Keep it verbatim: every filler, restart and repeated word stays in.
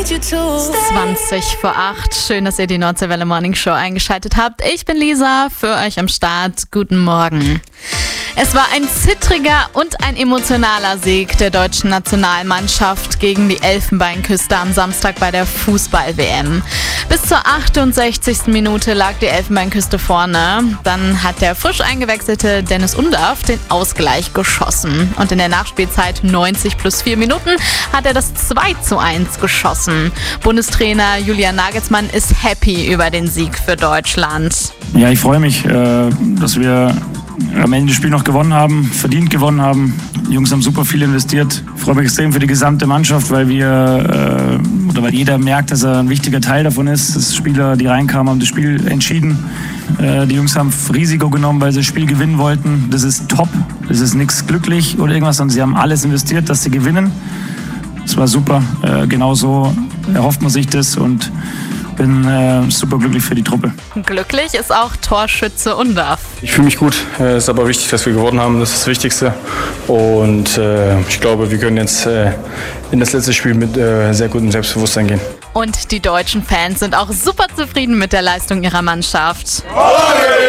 zwanzig vor acht. Schön, dass ihr die Nordseewelle Morning Show eingeschaltet habt. Ich bin Lisa, für euch am Start. Guten Morgen. Es war ein zittriger und ein emotionaler Sieg der deutschen Nationalmannschaft gegen die Elfenbeinküste am Samstag bei der Fußball-W M. Bis zur achtundsechzigsten Minute lag die Elfenbeinküste vorne. Dann hat der frisch eingewechselte Dennis Undaff den Ausgleich geschossen. Und in der Nachspielzeit neunzig plus vier Minuten hat er das zwei zu eins geschossen. Bundestrainer Julian Nagelsmann ist happy über den Sieg für Deutschland. Ja, ich freue mich, dass wir am Ende das Spiel noch gewonnen haben, verdient gewonnen haben. Die Jungs haben super viel investiert. Ich freue mich extrem für die gesamte Mannschaft, weil wir äh, oder weil jeder merkt, dass er ein wichtiger Teil davon ist. Dass Spieler, die reinkamen, haben das Spiel entschieden. Äh, die Jungs haben Risiko genommen, weil sie das Spiel gewinnen wollten. Das ist top. Das ist nichts glücklich oder irgendwas, sondern sie haben alles investiert, dass sie gewinnen. Das war super. Äh, genau so erhofft man sich das und bin äh, super glücklich für die Truppe. Glücklich ist auch Torschütze Undaff. Ich fühle mich gut. Es ist aber wichtig, dass wir gewonnen haben. Das ist das Wichtigste. Und äh, ich glaube, wir können jetzt äh, in das letzte Spiel mit äh, sehr gutem Selbstbewusstsein gehen. Und die deutschen Fans sind auch super zufrieden mit der Leistung ihrer Mannschaft.